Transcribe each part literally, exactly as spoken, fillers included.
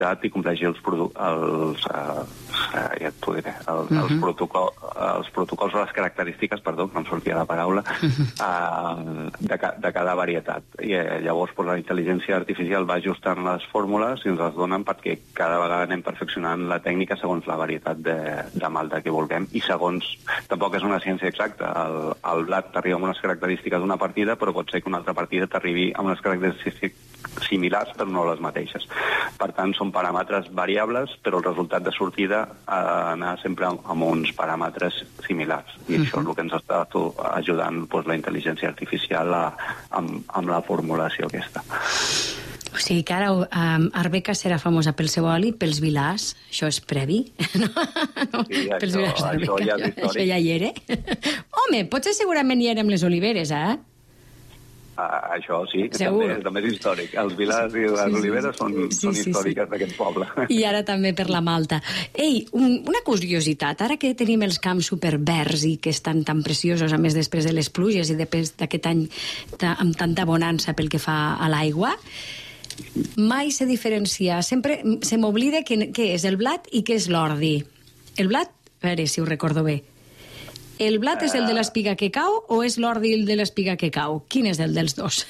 i compleixi els, els, uh, ja et ho diré, el, uh-huh. els, protocol, els protocols o les característiques, perdó, no em sortia la paraula, uh-huh. uh, de, ca, de cada varietat. I eh, llavors pues, la intel·ligència artificial va ajustant les fórmules i ens les donen perquè cada vegada anem perfeccionant la tècnica segons la varietat de, de malta que vulguem i segons, tampoc és una ciència exacta, el, el blat t'arriba amb unes característiques d'una partida, però pot ser que una altra partida t'arribi amb unes característiques similars però no les mateixes. Per tant, són paràmetres variables, però el resultat de sortida ha d'anar sempre amb uns paràmetres similars. I uh-huh. això és el que ens està ajudant doncs, la intel·ligència artificial a, amb, amb la formulació aquesta. O sigui que ara um, Arbeca serà famosa pel seu oli, pels vilars. Això és previ? No? No, sí, això, això ja és històric. Això ja hi era. Home, potser segurament hi era amb les oliveres, eh? Uh, això sí, també, també és històric. Els vilars i les sí, oliveres són, sí, són sí, històriques sí. d'aquest poble. I ara també per la malta. Ei, un, una curiositat, ara que tenim els camps superverds i que estan tan preciosos, a més després de les pluges i després d'aquest any ta, amb tanta bonança pel que fa a l'aigua, mai se diferencia, sempre se m'oblida què és el blat i què és l'ordi. El blat, a veure si ho recordo bé, el blat és el de l'espiga que cau o és l'ordi el de l'espiga que cau? Quin és el dels dos?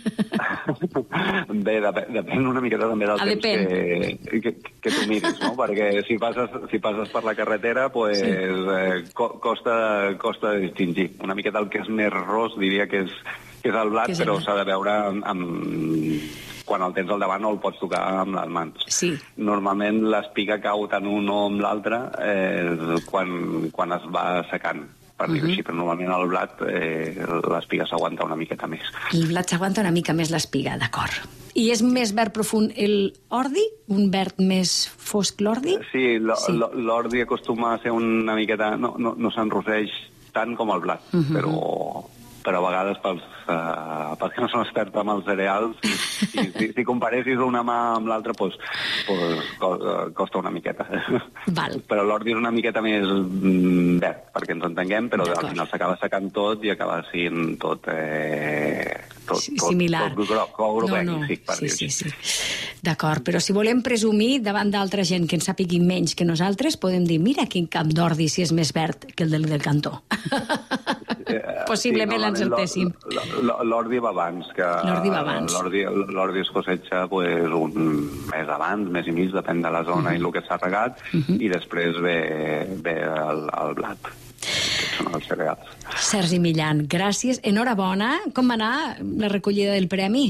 Bé, depèn, depèn una miqueta també del ah, temps que, que, que tu miris, no? Perquè si passes, si passes per la carretera, pues, sí. eh, co costa, costa de distingir. Una miqueta el que és més ros diria que és, que és el blat, és però s'ha de veure amb... amb quan el tens al davant no el pots tocar amb les mans. Sí. Normalment l'espiga cau tant un o amb l'altre eh, quan, quan es va secant, per dir-ho uh-huh. així, però normalment el blat eh, l'espiga s'aguanta una miqueta més. El blat s'aguanta una mica més l'espiga, d'acord. I és més verd profund el ordi? Un verd més fosc l'ordi? Sí, l'ordi sí. acostuma a ser una miqueta... No, no, no s'enrosseix tant com el blat, uh-huh. però... però a vegades pels, uh, pels que no són experts amb els cereals, si, si, si, si comparessis una mà amb l'altra, pues, pues, costa una miqueta. Val. Però l'ordi és una miqueta més verd, perquè ens entenguem, però al final s'acaba secant tot i acaba sent tot... Eh, tot, tot similar. Tot groc, o groguenc, no, no. sí, per sí, dir-ho sí, sí. D'acord, però si volem presumir davant d'altra gent que en sàpigui menys que nosaltres, podem dir, mira quin camp d'ordi si és més verd que el del, del cantó. Possiblement sí, l'encertéssim. L'ordi va abans. L'ordi va abans. L'ordi es cosecha pues, un mes abans, mes i mig, depèn de la zona uh-huh. i el que s'ha regat, uh-huh. i després ve, ve el, el blat. Aquests són els cereals. Sergi Millan, gràcies. Enhorabona. Com va anar la recollida del premi?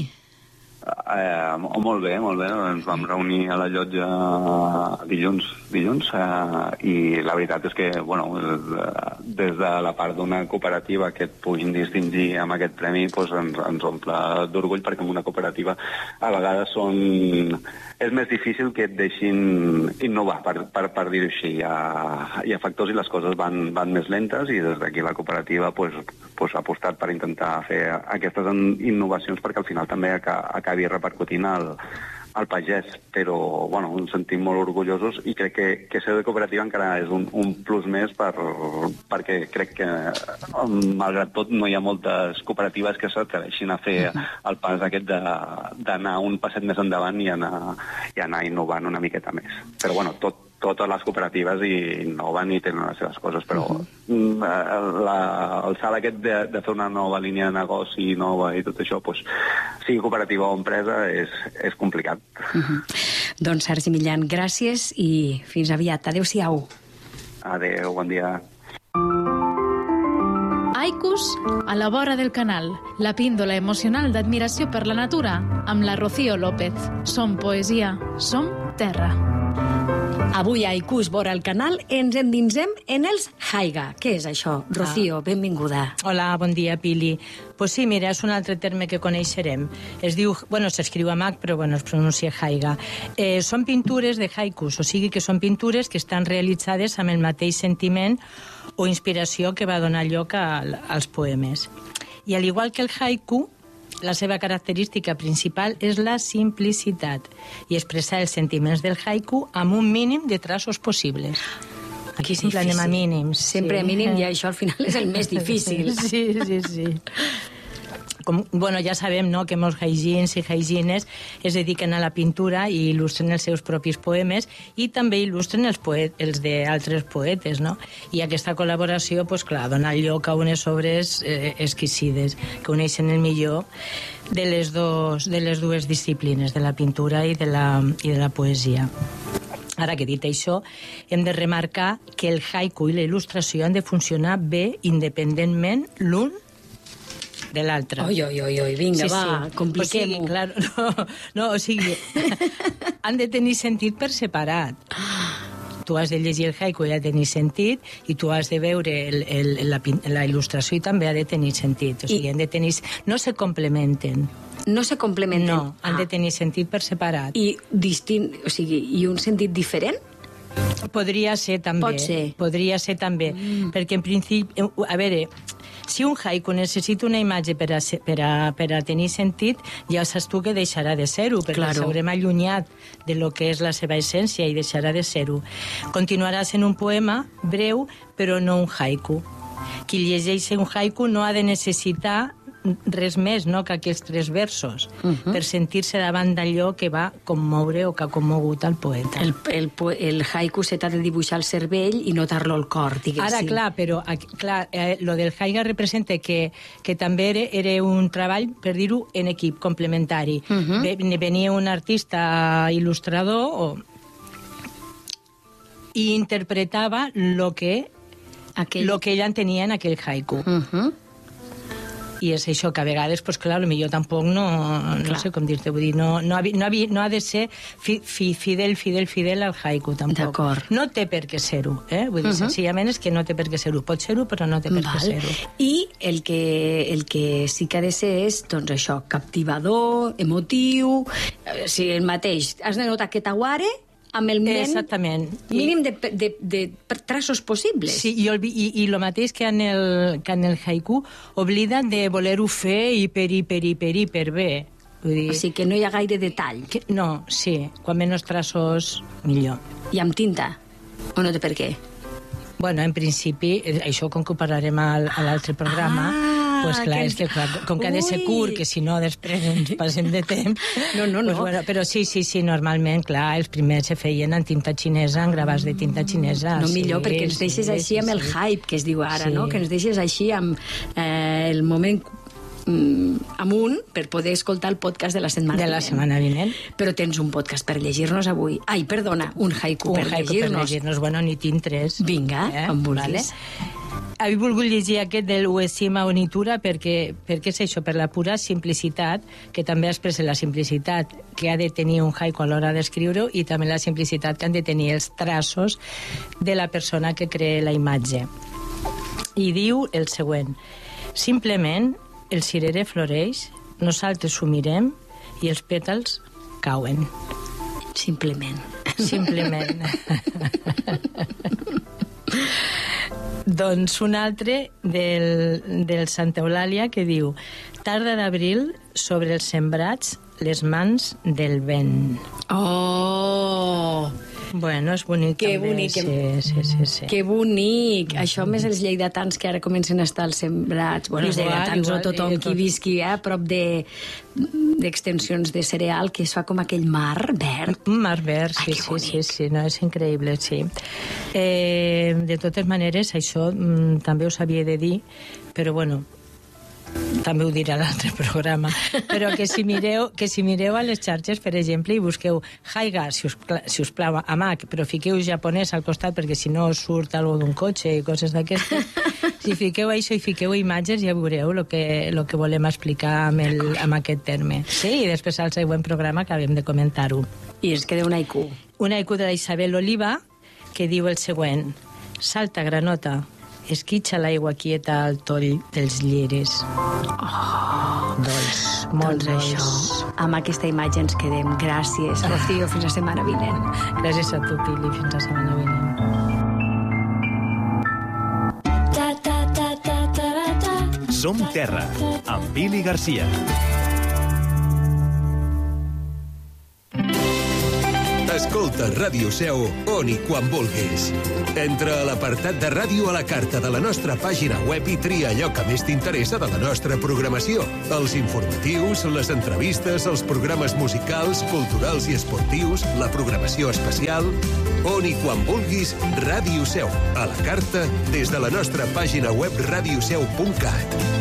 Eh, molt bé, molt bé. Ens vam reunir a la llotja dilluns, dilluns eh, i la veritat és que, bueno, des de la part d'una cooperativa que et puguin distingir amb aquest premi doncs ens, ens omple d'orgull, perquè en una cooperativa a vegades són... és més difícil que et deixin innovar, per, per, per dir-ho així. Hi ha, hi ha factors i les coses van, van més lentes i des d'aquí la cooperativa pues, pues, ha apostat per intentar fer aquestes innovacions perquè al final també acabi repercutint al, al pagès. Però bueno, ens sentim molt orgullosos i crec que, que ser de cooperativa encara és un, un plus més per, perquè crec que malgrat tot no hi ha moltes cooperatives que s'atreveixin a fer el pas aquest d'anar un passet més endavant i anar, i anar innovant una miqueta més. Però bueno, tot totes les cooperatives innoven i tenen les seves coses, però uh-huh. la, el salt aquest de, de fer una nova línia de negoci nova i tot això, doncs, sigui cooperativa o empresa, és, és complicat. Uh-huh. Doncs Sergi Millan, gràcies i fins aviat. Adéu-siau. Adéu, bon dia. Haikus a la vora del canal, la píndola emocional d'admiració per la natura amb la Rocío López. Som poesia, som terra. Avui a Haikus vora el canal ens endinsem en els haiga. Què és això? Rocío, ah. benvinguda. Hola, bon dia, Pili. Pues sí, mira, és un altre terme que coneixerem. Es diu, bueno, s'escriu amb H, però bueno, es pronuncia haiga. Eh, són pintures de haikus, o sigui que són pintures que estan realitzades amb el mateix sentiment o inspiració que va donar lloc a, als poemes. I al igual que el haiku, la seva característica principal és la simplicitat i expressar els sentiments del haiku amb un mínim de traços possibles. Aquí sempre anem a mínims. Sempre sí. a mínim i això al final és el més difícil. Sí, sí, sí. com, bueno, ja sabem, no?, que molts haijins i haijines es dediquen a la pintura i il·lustren els seus propis poemes i també il·lustren els, poet, els d'altres poetes, no? I aquesta col·laboració, pues, clar, dona lloc a unes obres eh, exquisides que uneixen el millor de les, dos, de les dues disciplines, de la pintura i de la, i de la poesia. Ara que he dit això, hem de remarcar que el haiku i la il·lustració han de funcionar bé independentment l'un de l'altre. Oi, oi, oi, oi, vinga, sí, va, sí. Compliquem-ho. O sigui, clar, no, no, o sigui, han de tenir sentit per separat. Tu has de llegir el haiku i ha de tenir sentit, i tu has de veure el, el, la, la il·lustració i també ha de tenir sentit. O sigui, I... han de tenir... no se complementen. No se complementen? No, han ah. de tenir sentit per separat. I distint, o sigui, i un sentit diferent? Podria ser també. Pot ser. Podria ser també, mm. perquè en principi... A veure, si un haiku necessita una imatge per a, per a, per a tenir sentit, ja saps tu que deixarà de ser-ho, perquè claro. S'haurem allunyat de lo que és la seva essència i deixarà de ser-ho. Continuarà sent un poema breu, però no un haiku. Qui llegeix un haiku no ha de necessitar res més, no?, que aquests tres versos, uh -huh. per sentir-se davant d'allò que va commoure o que ha commogut el poeta. El, el, el haiku se t'ha de dibuixar el cervell i notar-lo al cor, diguéssim. Ara, clar, però clar, eh, lo del haiga representa que, que també era, era un treball, per dir-ho, en equip, complementari. Uh -huh. Venia un artista il·lustrador o... i interpretava lo que, aquell... lo que ell entenia en aquell haiku. Uh -huh. I és això que a vegades, pues, clar, potser tampoc no, no sé com dir-te, vull dir, no, no, ha, no, ha, no ha de ser fi, fi, fidel, fidel, fidel al haiku, tampoc. D'acord. No té per què ser-ho, eh? Vull dir, uh -huh. senzillament és que no té per què ser-ho. Pot ser-ho, però no té per què ser-ho. I el que, el que sí que ha de ser és, doncs això, captivador, emotiu, si el mateix, has de notar que t'aguare amb el mínim, exactament. mínim de, de, de traços possibles. Sí, i el, i, i el mateix que en el, que en el haiku oblida de voler-ho fer hiper, hiper, hiper, hiper bé. Vull dir, o sigui que no hi ha gaire detall. Que, no, sí, quan menys traços, millor. I amb tinta? O no té per què? Bueno, en principi, això com que ho parlarem a l'altre programa, ah, pues clar, que... és que clar, com que ha de ser curt, que si no després ens passem de temps... No, no, no. Pues, bueno, però sí, sí, sí, normalment, clar, els primers se feien en tinta xinesa, en gravats de tinta xinesa. No, sí, millor, perquè ens deixes sí, així sí, amb el sí. hype, que es diu ara, sí. no? Que ens deixes així amb eh, el moment... amunt per poder escoltar el podcast de la setmana de la vinent. setmana vinent. Però tens un podcast per llegir-nos avui. Ai, perdona, un haiku, un per llegir-nos. llegir Bueno, n'hi tinc tres. Vinga, eh? Com vulguis. Vale. He volgut llegir aquest del Uesima Onitura perquè, perquè és això, per la pura simplicitat, que també expressa la simplicitat que ha de tenir un haiku a l'hora d'escriure-ho i també la simplicitat que han de tenir els traços de la persona que crea la imatge. I diu el següent: simplement el cirerer floreix, nosaltres ho mirem i els pètals cauen. Simplement. Simplement. Doncs un altre del, del Santa Eulàlia que diu: tarda d'abril sobre els sembrats les mans del vent. Oh! Bueno, és bonic que també. Bonic. Sí, sí, sí, sí. Que bonic. Mm-hmm. Això més els lleidatans que ara comencen a estar als sembrats. Bueno, els lleidatans o tothom eh, tot... qui visqui eh, a prop de d'extensions de cereal, que es fa com aquell mar verd. Un mar verd, sí, Ai, sí, sí, sí, no, és increïble, sí. Eh, de totes maneres, això mm, també us havia de dir, però bueno, també ho dirà l'altre programa, però que si mireu que si mireu a les xarxes, per exemple, i busqueu haiga, si us, si us plau, a Mac, però fiqueu japonès al costat, perquè si no us surt alguna d'un cotxe i coses d'aquestes, si fiqueu això i fiqueu imatges, ja veureu el que, lo que volem explicar amb, el, amb aquest terme. Sí, i després al següent programa acabem de comentar-ho. I ens queda un haiku. Un haiku de la Isabel Oliva, que diu el següent: salta, granota, esquitxa l'aigua quieta al toll dels lliris. Oh, dolç, molt doncs dolç. Això, amb aquesta imatge ens quedem. Gràcies, Rocío, fins la setmana vinent. Gràcies a tu, Pili, fins la setmana vinent. Som Terra, amb Pili Garcia. Escolta Ràdio Seu on i quan vulguis. Entra a l'apartat de ràdio a la carta de la nostra pàgina web i tria allò que més t'interessa de la nostra programació. Els informatius, les entrevistes, els programes musicals, culturals i esportius, la programació especial... On i quan vulguis, Ràdio Seu. A la carta, des de la nostra pàgina web radioseu punt cat.